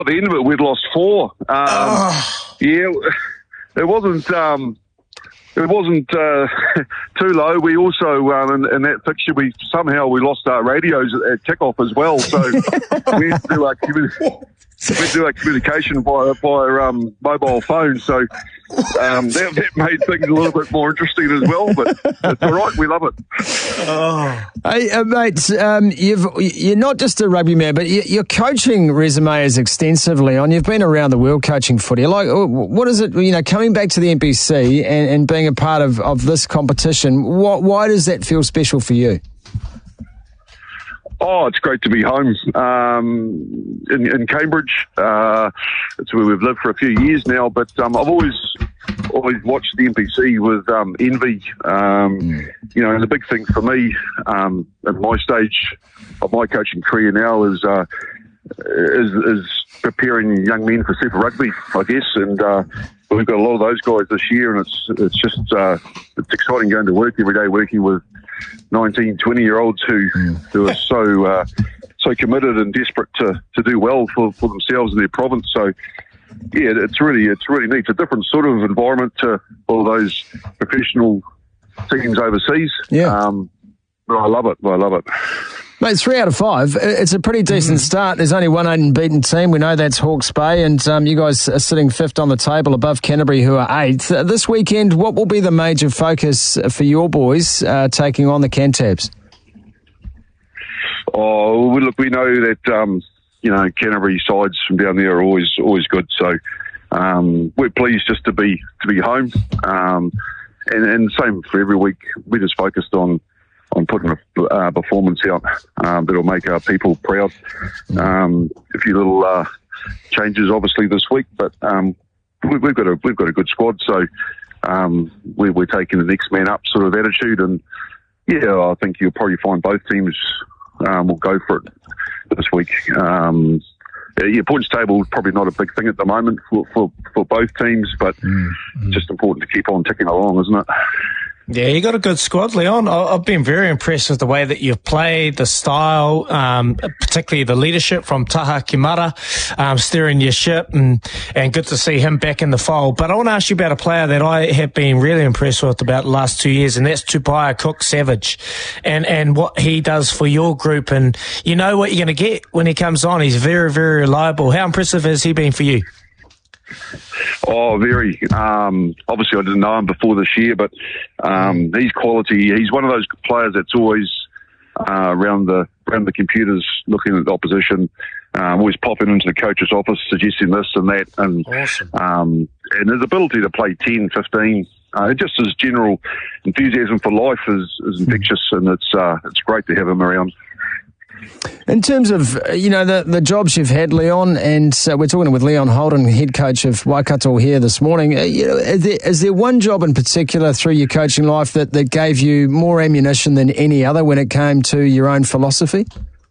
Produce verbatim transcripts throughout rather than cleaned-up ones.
At the end of it, we'd lost four. Um, oh. Yeah, it wasn't. Um, it wasn't uh, too low. We also um, in, in that fixture, we somehow we lost our radios at, at kickoff as well. So we had to do our commu- we had to do our communication via via um, mobile phone. So. Um, that, that made things a little bit more interesting as well, but it's all right. We love it. Oh. Hey, uh, mate, um, you've, you're not just a rugby man, but you, your coaching resume is extensive, Leon. You've been around the world coaching footy. Like, what is it, you know, coming back to the N P C and, and being a part of, of this competition, what, why does that feel special for you? Oh, it's great to be home um, in, in Cambridge. Uh, it's where we've lived for a few years now, but um, I've always always watched the N P C with um, envy. Um, mm. You know, and the big thing for me um, at my stage of my coaching career now is uh, is, is preparing young men for Super Rugby, I guess, and uh, we've got a lot of those guys this year, and it's it's just uh, it's exciting going to work every day, working with nineteen, twenty year olds who, mm. who are so uh, so committed and desperate to, to do well for, for themselves and their province. So yeah, it's really it's really neat. It's a different sort of environment to all those professional teams overseas. Yeah. Um, but I love it. I love it. Mate, three out of five. It's a pretty decent mm. start. There's only one unbeaten team. We know that's Hawke's Bay, and um, you guys are sitting fifth on the table above Canterbury, who are eighth. Uh, this weekend, what will be the major focus for your boys uh, taking on the Cantabs? Oh, we, look, we know that um, you know Canterbury sides from down there are always always good. So um, we're pleased just to be to be home, um, and, and same for every week. We're just focused on. on putting a uh, performance out um, that'll make our people proud. Um, a few little uh, changes, obviously, this week, but um, we, we've got a we've got a good squad, so um, we, we're taking the next man up sort of attitude. And yeah, I think you'll probably find both teams um, will go for it this week. Um, yeah, points table is probably not a big thing at the moment for for, for both teams, but mm-hmm. it's just important to keep on ticking along, isn't it? Yeah, you got a good squad, Leon. I've been very impressed with the way that you've played, the style, um, particularly the leadership from Taha Kimara, um, steering your ship, and, and good to see him back in the fold. But I want to ask you about a player that I have been really impressed with about the last two years, and that's Tupaia Cook-Savage, and, and what he does for your group. And you know what you're going to get when he comes on. He's very, very reliable. How impressive has he been for you? Oh, very. Um, obviously, I didn't know him before this year, but um, he's quality. He's one of those players that's always uh, around the around the computers, looking at the opposition, um, always popping into the coach's office, suggesting this and that, and awesome. um, and his ability to play ten, fifteen, uh, just his general enthusiasm for life is, is infectious, and it's uh, it's great to have him around. In terms of, you know, the, the jobs you've had, Leon, and uh, we're talking with Leon Holden, head coach of Waikato here this morning. Uh, you know, is there, is there one job in particular through your coaching life that, that gave you more ammunition than any other when it came to your own philosophy?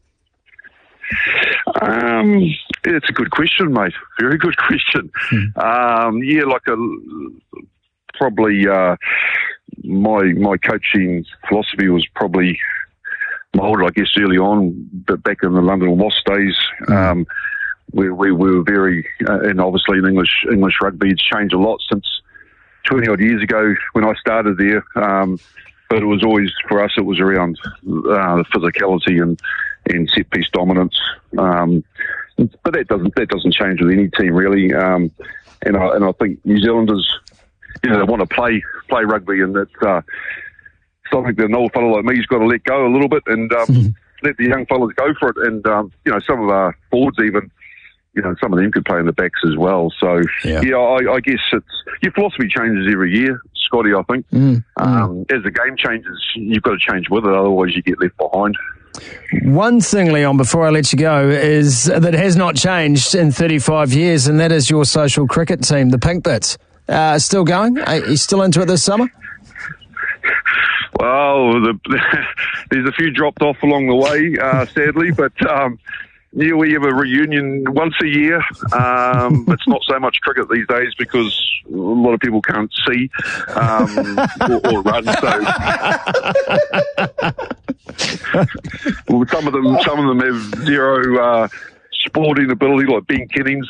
Um, it's a good question, mate. Very good question. Hmm. Um, yeah, like a probably uh, my my coaching philosophy was probably molded, I guess, early on, but back in the London Wasps days, um, we, we, we were very, uh, and obviously in English English rugby, it's changed a lot since twenty odd years ago when I started there. Um, but it was always, for us, it was around uh, physicality and, and set piece dominance. Um, but that doesn't that doesn't change with any team really. Um, and I and I think New Zealanders, you know, they want to play play rugby, and that's. Uh, So I think that an old fellow like me's got to let go a little bit and um, mm-hmm. let the young fellas go for it. And, um, you know, some of our forwards even, you know, some of them could play in the backs as well. So, yeah, yeah I, I guess it's your philosophy changes every year, Scotty, I think. Mm-hmm. Um, as the game changes, you've got to change with it, otherwise you get left behind. One thing, Leon, before I let you go, is that has not changed in thirty-five years, and that is your social cricket team, the Pink Bits. Uh, still going? Are you still into it this summer? Well, the, there's a few dropped off along the way, uh, sadly, but um, yeah, we have a reunion once a year. Um, it's not so much cricket these days because a lot of people can't see um, or, or run. So well, some of them, some of them have zero uh, sporting ability like Ben Kennings